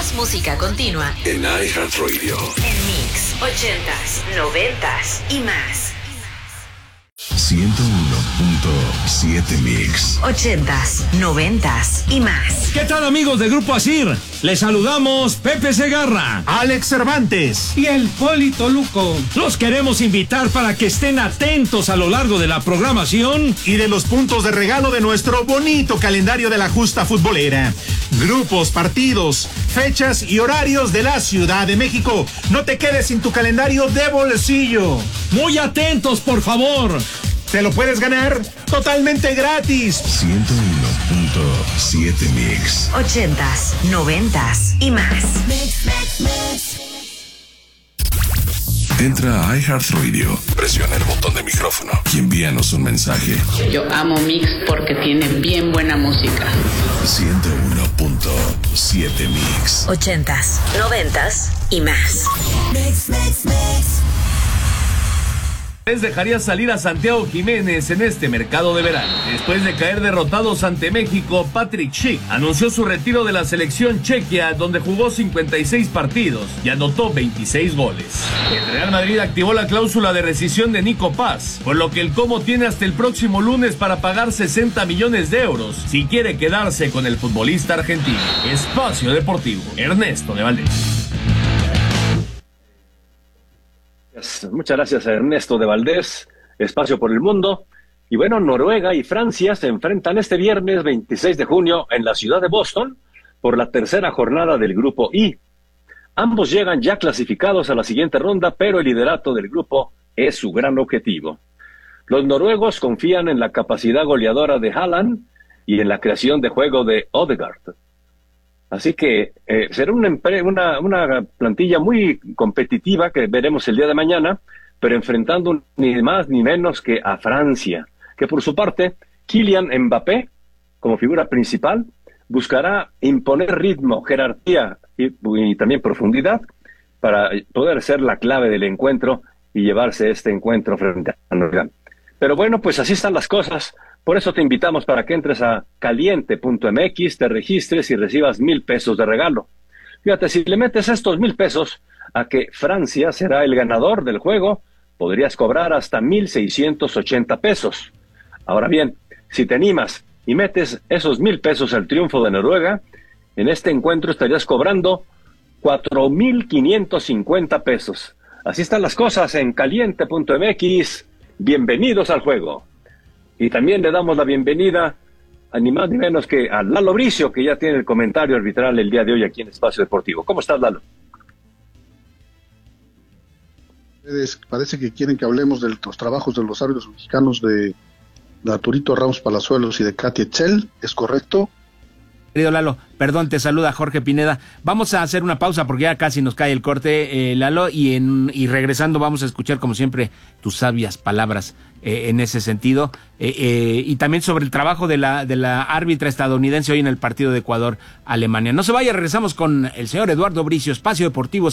Más música continua en iHeartRadio. En Mix 80s, 90s y más. 101.7 Mix. 80s, 90s y más. ¿Qué tal, amigos de Grupo Asir? Les saludamos Pepe Segarra, Alex Cervantes y el Polito Luco. Los queremos invitar para que estén atentos a lo largo de la programación y de los puntos de regalo de nuestro bonito calendario de la justa futbolera. Grupos, partidos, fechas y horarios de la Ciudad de México. No te quedes sin tu calendario de bolsillo. Muy atentos, por favor. Te lo puedes ganar totalmente gratis. 101.7 Mix. 80s, 90s y más. Entra a iHeartRadio, presiona el botón de micrófono y envíanos un mensaje. Yo amo Mix porque tiene bien buena música. 101.7 Mix. 80s, 90s y más. Mix. Dejaría salir a Santiago Jiménez en este mercado de verano. Después de caer derrotados ante México, Patrick Schick anunció su retiro de la selección chequia, donde jugó 56 partidos y anotó 26 goles. El Real Madrid activó la cláusula de rescisión de Nico Paz, por lo que el Como tiene hasta el próximo lunes para pagar 60 millones de euros si quiere quedarse con el futbolista argentino. Espacio Deportivo, Ernesto de Valdés. Muchas gracias a Ernesto de Valdés, Espacio por el Mundo. Y bueno, Noruega y Francia se enfrentan este viernes 26 de junio en la ciudad de Boston por la tercera jornada del Grupo I. Ambos llegan ya clasificados a la siguiente ronda, pero el liderato del grupo es su gran objetivo. Los noruegos confían en la capacidad goleadora de Haaland y en la creación de juego de Odegaard. Así que será una plantilla muy competitiva que veremos el día de mañana, pero enfrentando ni más ni menos que a Francia, que por su parte, Kylian Mbappé, como figura principal, buscará imponer ritmo, jerarquía y también profundidad para poder ser la clave del encuentro y llevarse este encuentro frente a Noruega. Pero bueno, pues así están las cosas. Por eso te invitamos para que entres a caliente.mx, te registres y recibas 1,000 pesos de regalo. Fíjate, si le metes estos 1,000 pesos a que Francia será el ganador del juego, podrías cobrar hasta 1,680 pesos. Ahora bien, si te animas y metes esos 1,000 pesos al triunfo de Noruega, en este encuentro estarías cobrando 4,550 pesos. Así están las cosas en caliente.mx. Bienvenidos al juego. Y también le damos la bienvenida a ni más ni menos que a Lalo Bricio, que ya tiene el comentario arbitral el día de hoy aquí en Espacio Deportivo. ¿Cómo estás, Lalo? Parece que quieren que hablemos de los trabajos de los árbitros mexicanos de Arturito Ramos Palazuelos y de Katy Etzel, ¿es correcto? Querido Lalo, perdón, te saluda Jorge Pineda. Vamos a hacer una pausa porque ya casi nos cae el corte, Lalo, y regresando vamos a escuchar como siempre tus sabias palabras en ese sentido, y también sobre el trabajo de la árbitra estadounidense hoy en el partido de Ecuador-Alemania. No se vaya, regresamos con el señor Eduardo Bricio, Espacio Deportivo.